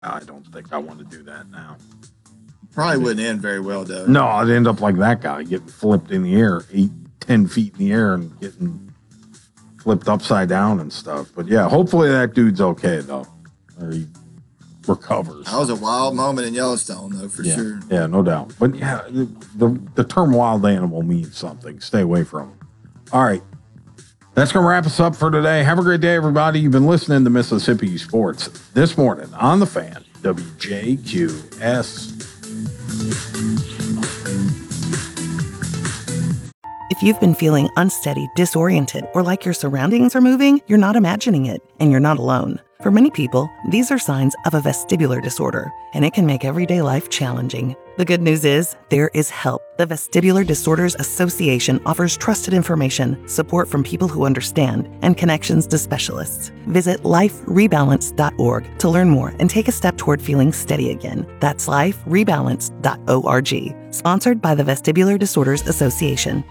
I don't think I want to do that now. Probably wouldn't end very well, though. No, I'd end up like that guy, getting flipped in the air, 10 feet in the air and getting flipped upside down and stuff. But yeah, hopefully that dude's okay, though. Or he recovers. That was a wild moment in Yellowstone, though, for sure. Yeah, no doubt. But yeah, the term wild animal means something. Stay away from them. All right. That's going to wrap us up for today. Have a great day, everybody. You've been listening to Mississippi Sports this morning on The Fan, WJQS. If you've been feeling unsteady, disoriented, or like your surroundings are moving, you're not imagining it, and you're not alone. For many people, these are signs of a vestibular disorder, and it can make everyday life challenging. The good news is, there is help. The Vestibular Disorders Association offers trusted information, support from people who understand, and connections to specialists. Visit liferebalance.org to learn more and take a step toward feeling steady again. That's liferebalance.org. Sponsored by the Vestibular Disorders Association.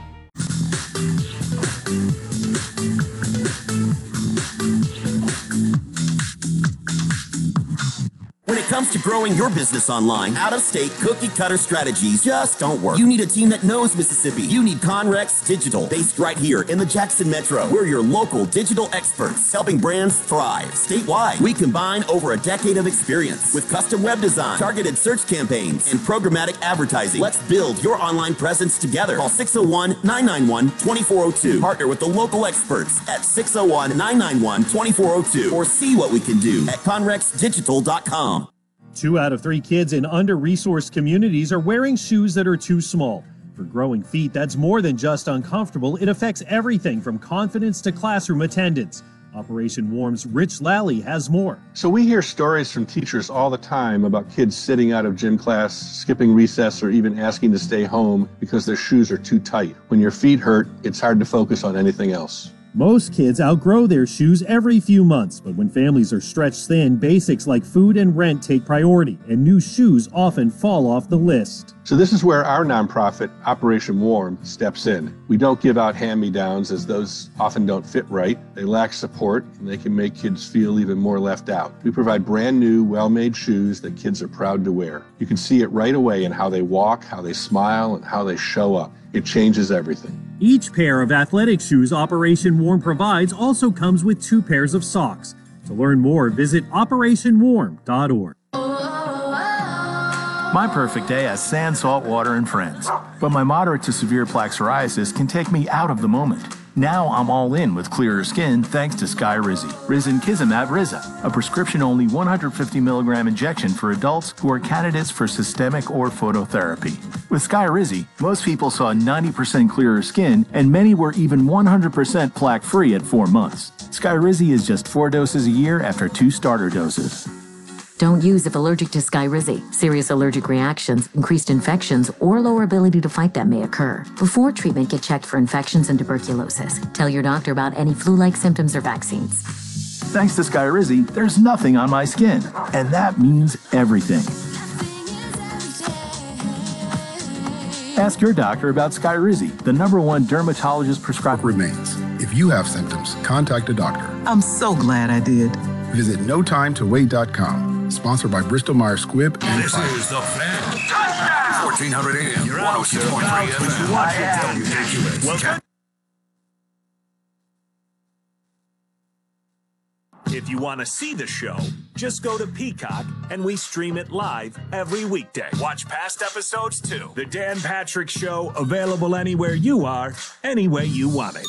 When it comes to growing your business online, out-of-state cookie-cutter strategies just don't work. You need a team that knows Mississippi. You need Conrex Digital, based right here in the Jackson Metro. We're your local digital experts, helping brands thrive statewide. We combine over a decade of experience with custom web design, targeted search campaigns, and programmatic advertising. Let's build your online presence together. Call 601-991-2402. Partner with the local experts at 601-991-2402 or see what we can do at conrexdigital.com. 2 out of 3 kids in under-resourced communities are wearing shoes that are too small. For growing feet, that's more than just uncomfortable. It affects everything from confidence to classroom attendance. Operation Warm's Rich Lally has more. So we hear stories from teachers all the time about kids sitting out of gym class, skipping recess, or even asking to stay home because their shoes are too tight. When your feet hurt, it's hard to focus on anything else. Most kids outgrow their shoes every few months, but when families are stretched thin, basics like food and rent take priority, and new shoes often fall off the list. So this is where our nonprofit, Operation Warm, steps in. We don't give out hand-me-downs, as those often don't fit right. They lack support, and they can make kids feel even more left out. We provide brand new, well-made shoes that kids are proud to wear. You can see it right away in how they walk, how they smile, and how they show up. It changes everything. Each pair of athletic shoes Operation Warm provides also comes with 2 pairs of socks. To learn more, visit operationwarm.org. My perfect day has sand, salt water, and friends. But my moderate to severe plaque psoriasis can take me out of the moment. Now I'm all in with clearer skin thanks to Skyrizi. Risankizumab Riza, a prescription-only 150 milligram injection for adults who are candidates for systemic or phototherapy. With Skyrizi, most people saw 90% clearer skin, and many were even 100% plaque-free at 4 months. Skyrizi is just 4 doses a year after 2 starter doses. Don't use if allergic to Skyrizi. Serious allergic reactions, increased infections, or lower ability to fight them may occur. Before treatment, get checked for infections and tuberculosis. Tell your doctor about any flu-like symptoms or vaccines. Thanks to Skyrizi, there's nothing on my skin, and that means everything. Ask your doctor about Skyrizi, the #1 dermatologist prescribed. Remains. If you have symptoms, contact a doctor. I'm so glad I did. Visit notimetowait.com. Sponsored by Bristol Myers Squibb and This is The Fan. 1400 AM, 106.3 FM. WJQS. If you want to see the show, just go to Peacock and we stream it live every weekday. Watch past episodes too. The Dan Patrick Show, available anywhere you are, any way you want it.